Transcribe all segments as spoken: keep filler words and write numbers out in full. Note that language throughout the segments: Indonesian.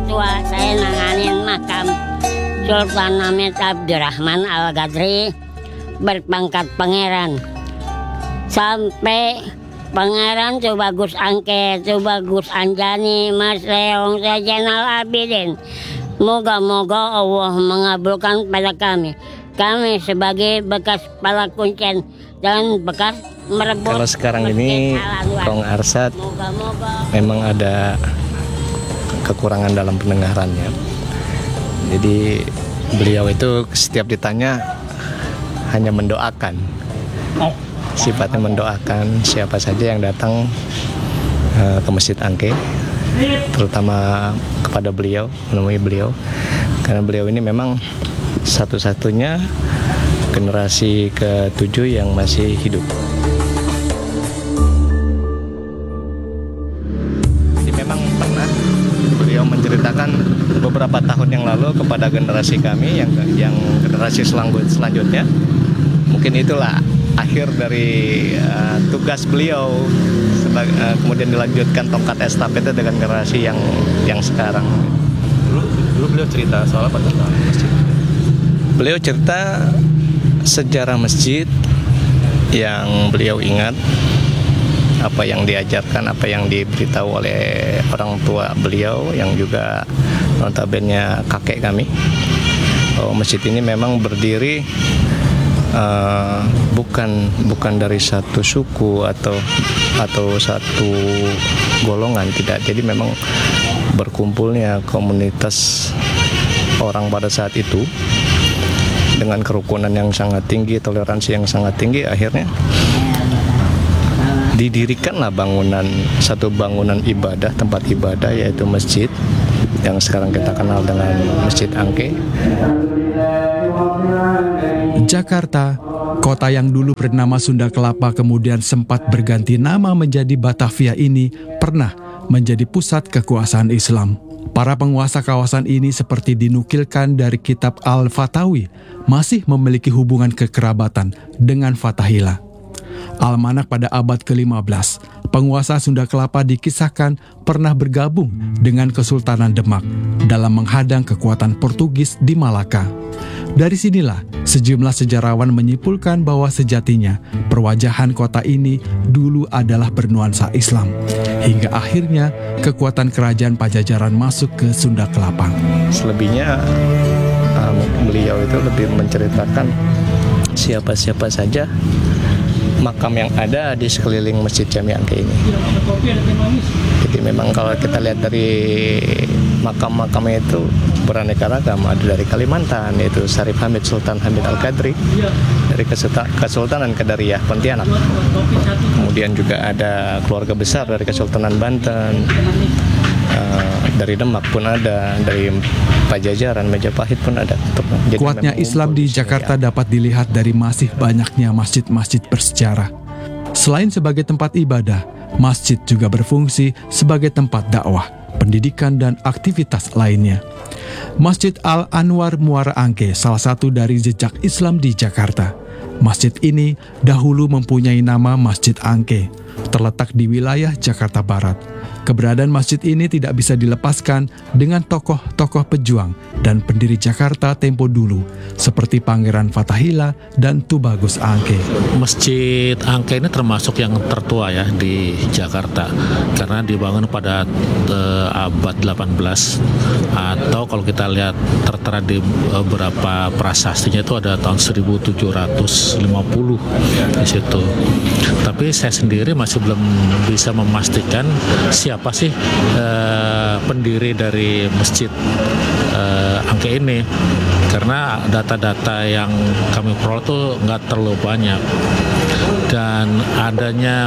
tua saya nanganin makam Sultan Hamid Abdurrahman Al-Qadri berpangkat pangeran. Sampai Pangeran Tubagus Angke, Tubagus Anjani, Mas Leong, Zainal Abidin. Moga-moga Allah mengabulkan pada kami. Kami sebagai bekas kepala kuncen dan bekas merebut. Kalau sekarang ini Kong Arsad memang ada kekurangan dalam pendengarannya. Jadi beliau itu setiap ditanya hanya mendoakan. Sifatnya mendoakan siapa saja yang datang uh, ke Masjid Angke, terutama kepada beliau, menemui beliau. Karena beliau ini memang satu-satunya generasi ketujuh yang masih hidup. Jadi memang pernah beliau menceritakan beberapa tahun yang lalu kepada generasi kami yang yang generasi selanjutnya. Mungkin itulah akhir dari uh, tugas beliau sebagai, uh, kemudian dilanjutkan tongkat estafet dengan generasi yang yang sekarang. Dulu, dulu beliau cerita soal apa tentang masjid? Beliau cerita sejarah masjid yang beliau ingat, apa yang diajarkan, apa yang diberitahu oleh orang tua beliau yang juga notabene kakek kami. Oh, masjid ini memang berdiri uh, bukan bukan dari satu suku atau atau satu golongan, tidak. Jadi memang berkumpulnya komunitas orang pada saat itu dengan kerukunan yang sangat tinggi, toleransi yang sangat tinggi, akhirnya didirikanlah bangunan, satu bangunan ibadah, tempat ibadah, yaitu masjid yang sekarang kita kenal dengan Masjid Angke. Jakarta, kota yang dulu bernama Sunda Kelapa kemudian sempat berganti nama menjadi Batavia ini, pernah menjadi pusat kekuasaan Islam. Para penguasa kawasan ini seperti dinukilkan dari kitab Al-Fatawi, masih memiliki hubungan kekerabatan dengan Fatahillah. Almanak pada abad ke lima belas, penguasa Sunda Kelapa dikisahkan pernah bergabung dengan Kesultanan Demak dalam menghadang kekuatan Portugis di Malaka. Dari sinilah sejumlah sejarawan menyimpulkan bahwa sejatinya perwajahan kota ini dulu adalah bernuansa Islam. Hingga akhirnya kekuatan kerajaan Pajajaran masuk ke Sunda Kelapa. Selebihnya um, beliau itu lebih menceritakan siapa-siapa saja makam yang ada di sekeliling Masjid Jami Angke ini. Jadi memang kalau kita lihat dari makam-makamnya itu beraneka ragam. Ada dari Kalimantan, yaitu Syarif Hamid Sultan Hamid Al-Qadri, dari Kesultanan Qadariyah Pontianak. Kemudian juga ada keluarga besar dari Kesultanan Banten, uh, dari Demak pun ada, dari Pajajaran, Majapahit pun ada. Jadi kuatnya Islam di Jakarta ya dapat dilihat dari masih banyaknya masjid-masjid bersejarah. Selain sebagai tempat ibadah, masjid juga berfungsi sebagai tempat dakwah, pendidikan, dan aktivitas lainnya. Masjid Al-Anwar Muara Angke salah satu dari jejak Islam di Jakarta. Masjid ini dahulu mempunyai nama Masjid Angke, terletak di wilayah Jakarta Barat. Keberadaan masjid ini tidak bisa dilepaskan dengan tokoh-tokoh pejuang dan pendiri Jakarta tempo dulu, seperti Pangeran Fatahillah dan Tubagus Angke. Masjid Angke ini termasuk yang tertua ya di Jakarta, karena dibangun pada uh, abad delapan belas, atau kalau kita lihat tertera di beberapa prasastinya itu ada tahun seribu tujuh ratus lima puluh di situ. Tapi saya sendiri masih belum bisa memastikan siapa sih uh, pendiri dari Masjid uh, Angke ini, karena data-data yang kami peroleh itu nggak terlalu banyak, dan adanya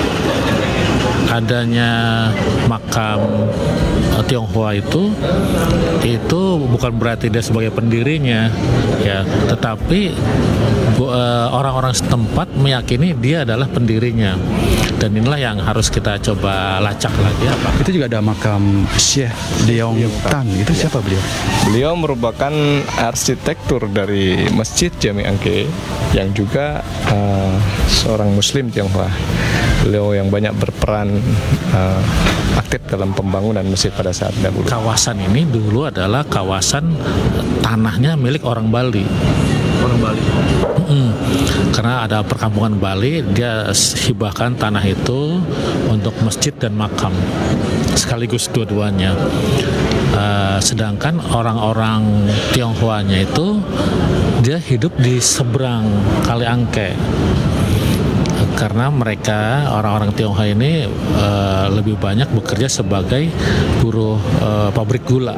adanya makam Tionghoa itu itu bukan berarti dia sebagai pendirinya ya, tetapi uh, orang-orang setempat meyakini dia adalah pendirinya, dan inilah yang harus kita coba lacak lagi apa. Itu juga ada makam Syekh Leong Tan, itu siapa beliau? Beliau merupakan arsitektur dari Masjid Jami Angke yang juga uh, seorang Muslim Tionghoa. beliau yang banyak berperan uh, aktif dalam pembangunan masjid pada saat dahulu. Kawasan ini dulu adalah kawasan tanahnya milik orang Bali. Orang Bali. Mm, karena ada perkampungan Bali, dia hibahkan tanah itu untuk masjid dan makam sekaligus dua-duanya. Uh, sedangkan orang-orang Tionghoanya itu dia hidup di seberang Kali Angke. Karena mereka orang-orang Tionghoa ini uh, lebih banyak bekerja sebagai buruh uh, pabrik gula.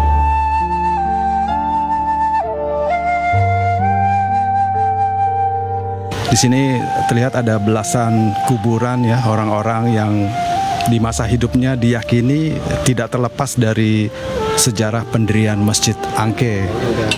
Di sini terlihat ada belasan kuburan ya orang-orang yang di masa hidupnya diyakini tidak terlepas dari sejarah pendirian Masjid Angke.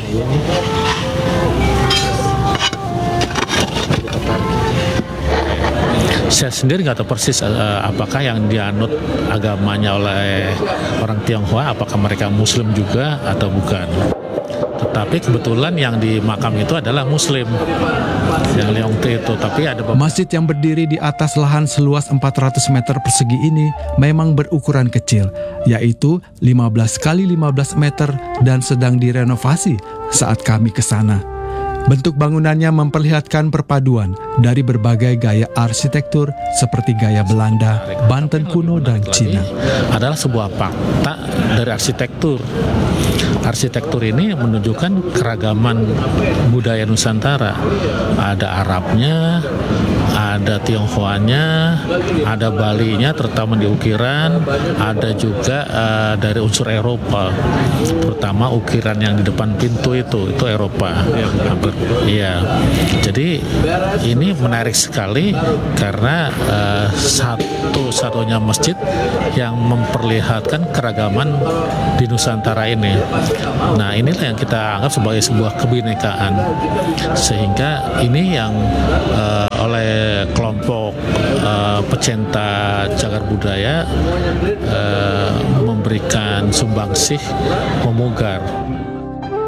Saya sendiri nggak tahu persis uh, apakah yang dianut agamanya oleh orang Tionghoa, apakah mereka Muslim juga atau bukan. Tetapi kebetulan yang di makam itu adalah Muslim, yang Leongte itu. Tapi ada Masjid yang berdiri di atas lahan seluas empat ratus meter persegi ini memang berukuran kecil, yaitu lima belas kali lima belas meter dan sedang direnovasi saat kami ke sana. Bentuk bangunannya memperlihatkan perpaduan dari berbagai gaya arsitektur seperti gaya Belanda, Banten kuno, dan Cina. Adalah sebuah fakta dari arsitektur. Arsitektur ini menunjukkan keragaman budaya Nusantara. Ada Arabnya, ada Tionghoanya, ada Balinya terutama di ukiran, ada juga uh, dari unsur Eropa, terutama ukiran yang di depan pintu itu, itu Eropa. Hampir, iya. Jadi ini menarik sekali karena uh, satu-satunya masjid yang memperlihatkan keragaman di Nusantara ini. Nah, inilah yang kita anggap sebagai sebuah kebinekaan, sehingga ini yang uh, oleh kelompok uh, pecinta cagar budaya uh, memberikan sumbangsih memugar.